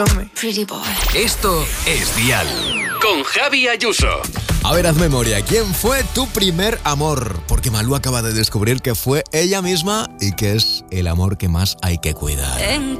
Pretty boy. Esto es Dial. Con Javi Ayuso. A ver, haz memoria. ¿Quién fue tu primer amor? Porque Malú acaba de descubrir que fue ella misma y que es el amor que más hay que cuidar. En